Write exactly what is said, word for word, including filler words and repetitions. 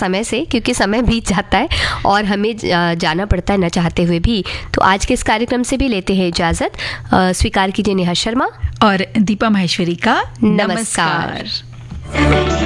समय से, क्योंकि समय बीत जाता है और हमें जाना पड़ता है न चाहते हुए भी। तो आज के इस कार्यक्रम से भी लेते हैं इजाज़त। स्वीकार कीजिए नेहा शर्मा और दीपा माहेश्वरी का नमस्कार, नमस्कार।